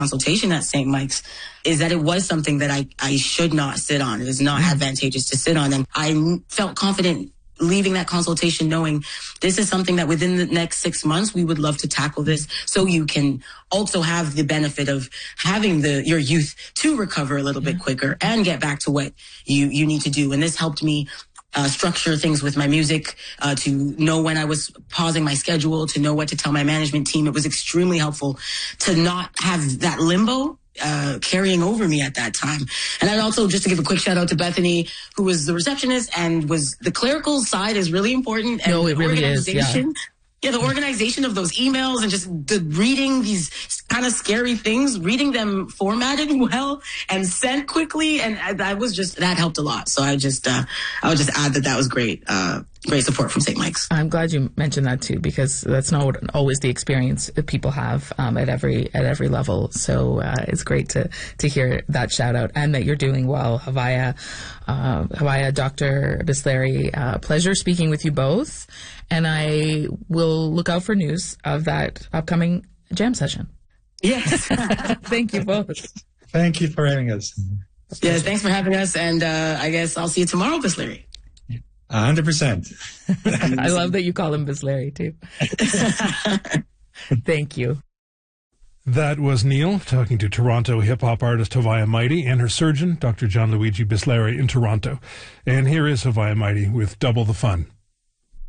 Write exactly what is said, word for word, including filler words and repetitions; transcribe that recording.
consultation at Saint Mike's is that it was something that I, I should not sit on. It is not mm-hmm. advantageous to sit on. And I felt confident leaving that consultation knowing this is something that within the next six months, we would love to tackle this so you can also have the benefit of having the your youth to recover a little yeah. bit quicker and get back to what you, you need to do. And this helped me Uh, structure things with my music, uh, to know when I was pausing my schedule, to know what to tell my management team. It was extremely helpful to not have that limbo uh, carrying over me at that time. And I'd also, just to give a quick shout out to Bethany, who was the receptionist and was the clerical side is really important. And no, it really is. Yeah. Yeah, the organization of those emails and just the reading these kind of scary things, reading them formatted well and sent quickly. And that was just, that helped a lot. So I just, uh, I would just add that that was great, uh, great support from Saint Mike's. I'm glad you mentioned that too, because that's not always the experience that people have, um, at every, at every level. So, uh, it's great to, to hear that shout out and that you're doing well. Havaya, uh, Havaya, Doctor Bislary, uh, pleasure speaking with you both. And I will look out for news of that upcoming jam session. Yes. Thank you both. Thank you for having us. Yes, thanks for having us. And uh, I guess I'll see you tomorrow, Bislary. A hundred percent. I love that you call him Bislary, too. Thank you. That was Neil talking to Toronto hip-hop artist Havaya Mighty and her surgeon, Doctor John Luigi Bislary, in Toronto. And here is Havaya Mighty with Double the Fun.